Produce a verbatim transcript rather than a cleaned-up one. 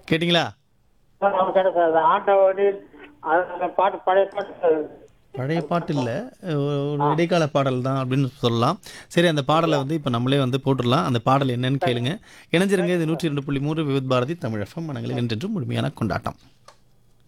கேட்டிங்களா? சார் அவங்க கேட்டேன் சார். ஆண்டவனே அந்த பாட்டு பழைய பாட்டு சார். பழைய பாட்டு இல்ல. ஒரு ஆ இடைக்கால பாடல் தான் அப்படின்னு சொல்லலாம். சரி அந்த பாடல அப்படியா? வந்து இப்ப நம்மளே வந்து போட்டுறலாம். அந்த பாடல் என்னன்னு சரி கேளுங்க. இணைஞ்சிருங்க. சரிங்க இது சார். நூற்று இரண்டு புள்ளி மூன்று விவித் பாரதி தமிழ் எஃப்எம். மனங்களில் என்றென்றும் முழுமையான கொண்டாட்டம்.